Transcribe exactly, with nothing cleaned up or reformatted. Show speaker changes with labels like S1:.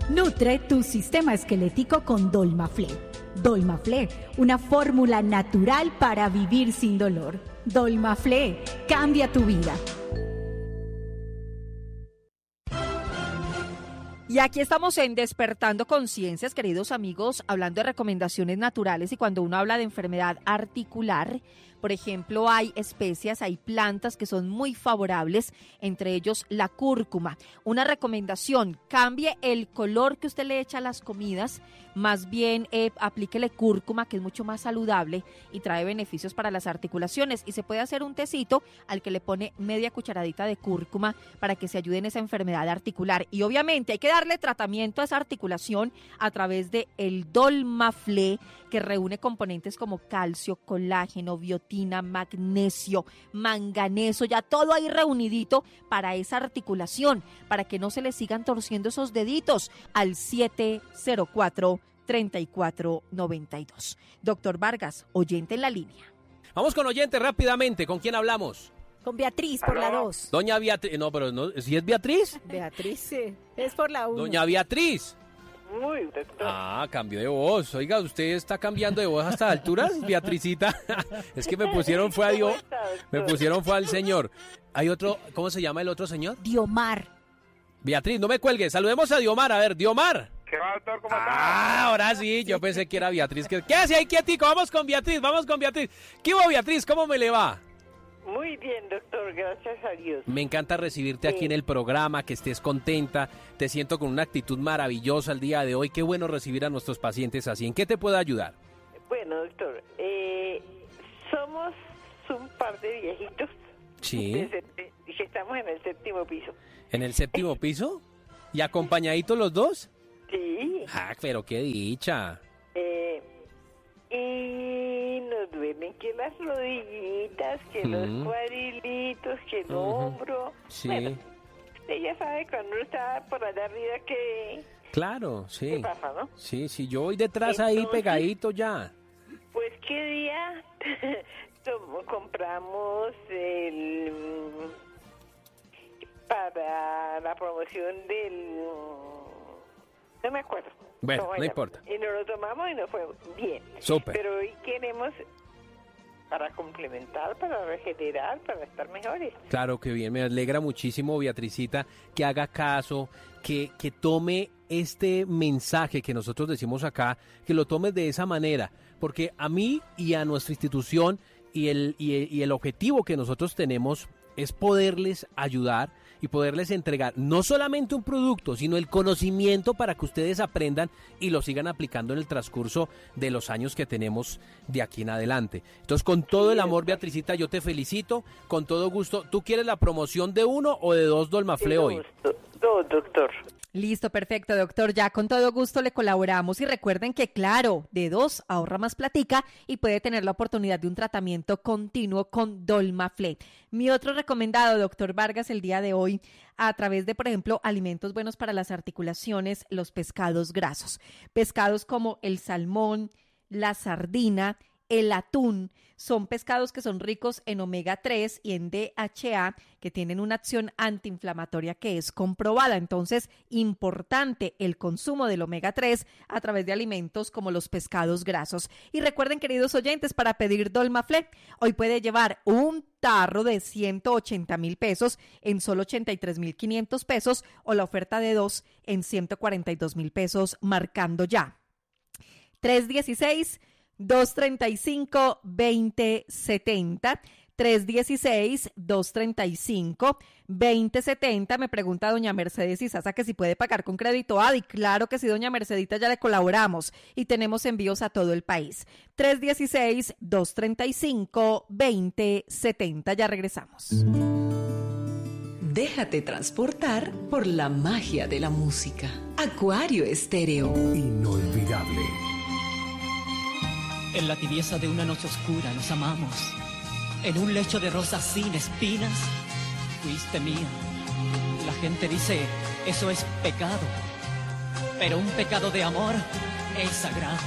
S1: Nutre tu sistema esquelético con Dolmaflé. Dolmaflé, una fórmula natural para vivir sin dolor. Dolmaflé, cambia tu vida.
S2: Y aquí estamos en Despertando Conciencias, queridos amigos, hablando de recomendaciones naturales, y cuando uno habla de enfermedad articular, por ejemplo, hay especias, hay plantas que son muy favorables, entre ellos la cúrcuma. Una recomendación: cambie el color que usted le echa a las comidas, más bien eh, aplíquele cúrcuma, que es mucho más saludable y trae beneficios para las articulaciones. Y se puede hacer un tecito al que le pone media cucharadita de cúrcuma para que se ayude en esa enfermedad articular. Y obviamente hay que darle tratamiento a esa articulación a través de el Dolmaflé, que reúne componentes como calcio, colágeno, biotina, magnesio, manganeso, ya todo ahí reunidito para esa articulación, para que no se le sigan torciendo esos deditos. Al siete cero cuatro, treinta y cuatro noventa y dos. Doctor Vargas, oyente en la línea.
S3: Vamos con oyente rápidamente. ¿Con quién hablamos?
S4: Con Beatriz, por la dos.
S3: Doña Beatriz. No, pero no, ¿sí es Beatriz?
S4: Beatriz, sí. Es por la uno.
S3: Doña Beatriz.
S5: Muy, doctor.
S3: Ah, cambió de voz. Oiga, ¿usted está cambiando de voz a estas alturas, Beatricita? Es que me pusieron fue a Dios. Me pusieron fue al señor. Hay otro, ¿cómo se llama el otro señor?
S4: Diomar.
S3: Beatriz, no me cuelgue. Saludemos a Diomar. A ver, Diomar.
S5: ¿Qué va, doctor? ¿Cómo está?
S3: Ah, ahora sí. Yo pensé que era Beatriz. ¿Qué hace ahí quietico? Vamos con Beatriz, vamos con Beatriz. ¿Qué hubo, Beatriz? ¿Cómo me le va?
S5: Muy bien, doctor, gracias a Dios.
S3: Me encanta recibirte sí. aquí en el programa, que estés contenta, te siento con una actitud maravillosa el día de hoy. Qué bueno recibir a nuestros pacientes así. ¿En qué te puedo ayudar?
S5: Bueno, doctor, eh, somos un par de viejitos.
S3: Sí.
S5: Que estamos en el séptimo piso.
S3: ¿En el séptimo piso? ¿Y acompañaditos los dos?
S5: Sí.
S3: Ah, pero qué dicha.
S5: Eh, y nos duelen que las rodillitas, que mm. los cuadrilitos, que el uh-huh. hombro.
S3: Sí.
S5: Bueno, ella sabe cuando uno está por allá arriba que...
S3: Claro, sí.
S5: ¿Qué pasa, no?
S3: Sí, sí, yo voy detrás. Entonces, ahí pegadito ya.
S5: Pues qué día compramos el... para la promoción del... no me acuerdo.
S3: Bueno, no, no importa.
S5: Y nos lo tomamos y nos fue bien.
S3: Súper.
S5: Pero hoy queremos para complementar, para regenerar, para estar mejores.
S3: Claro que bien, me alegra muchísimo, Beatricita, que haga caso, que, que tome este mensaje que nosotros decimos acá, que lo tomes de esa manera, porque a mí y a nuestra institución y el, y el, y el objetivo que nosotros tenemos es poderles ayudar y poderles entregar no solamente un producto, sino el conocimiento para que ustedes aprendan y lo sigan aplicando en el transcurso de los años que tenemos de aquí en adelante. Entonces, con todo el amor, Beatricita, yo te felicito, con todo gusto. ¿Tú quieres la promoción de uno o de dos Dolmaflé hoy?
S5: Dos, doctor.
S2: Listo, perfecto, doctor. Ya con todo gusto le colaboramos y recuerden que, claro, de dos ahorra más platica y puede tener la oportunidad de un tratamiento continuo con Dolmaflé. Mi otro recomendado, doctor Vargas, el día de hoy, a través de, por ejemplo, alimentos buenos para las articulaciones, los pescados grasos. Pescados como el salmón, la sardina, el atún, son pescados que son ricos en omega tres y en D H A, que tienen una acción antiinflamatoria que es comprobada. Entonces, importante el consumo del omega tres a través de alimentos como los pescados grasos. Y recuerden, queridos oyentes, para pedir Dolmaflé, hoy puede llevar un tarro de ciento ochenta mil pesos en solo ochenta y tres mil quinientos pesos o la oferta de dos en ciento cuarenta y dos mil pesos, marcando ya. tres dieciséis, dos treinta y cinco, veinte setenta, tres dieciséis, dos treinta y cinco, veinte setenta. Me pregunta doña Mercedes Izaza que si puede pagar con crédito A D I. Claro que sí, doña Mercedita, ya le colaboramos y tenemos envíos a todo el país. tres dieciséis, dos treinta y cinco, veinte setenta. Ya regresamos.
S6: Déjate transportar por la magia de la música. Acuario Estéreo.
S7: Inolvidable.
S8: En la tibieza de una noche oscura nos amamos. En un lecho de rosas sin espinas, fuiste mía. La gente dice, eso es pecado. Pero un pecado de amor es sagrado.